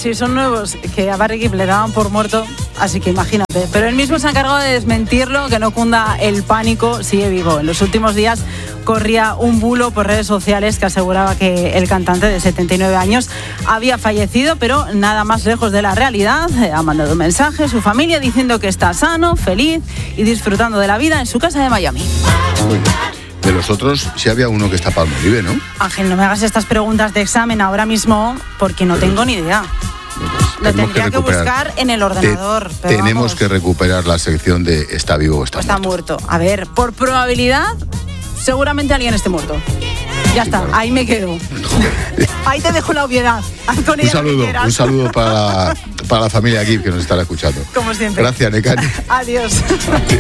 Sí, son nuevos, que a Barry Gibb le daban por muerto, así que imagínate. Pero él mismo se ha encargado de desmentirlo, que no cunda el pánico, sigue vivo. En los últimos días corría un bulo por redes sociales que aseguraba que el cantante de 79 años había fallecido, pero nada más lejos de la realidad. Ha mandado un mensaje a su familia diciendo que está sano, feliz y disfrutando de la vida en su casa de Miami. Muy bien. De los otros, sí había uno que está Palmolive, ¿no? Ángel, no me hagas estas preguntas de examen ahora mismo porque no tengo ni idea. Lo tendría que buscar en el ordenador. Tenemos que recuperar la sección de ¿está vivo o está muerto? A ver, por probabilidad, seguramente alguien esté muerto. Ya está, claro. Ahí me quedo. Ahí te dejo la obviedad. Un saludo para la familia Gibb que nos estará escuchando. Como siempre. Gracias, Nekane. Adiós. Adiós.